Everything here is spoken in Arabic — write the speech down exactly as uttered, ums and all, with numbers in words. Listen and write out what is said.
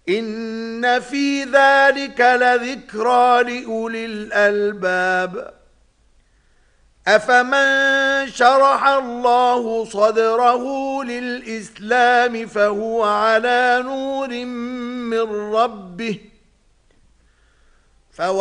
إن في ذلك لذكرى لأولي الألباب. أفمن شرح الله صدره للإسلام فهو على نور من ربه